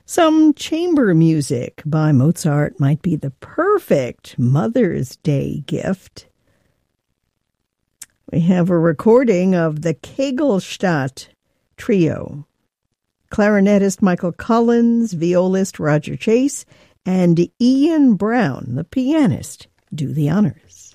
Some chamber music by Mozart might be the perfect Mother's Day gift. We have a recording of the Kegelstadt Trio. Clarinetist Michael Collins, violist Roger Chase, and Ian Brown, the pianist, do the honors.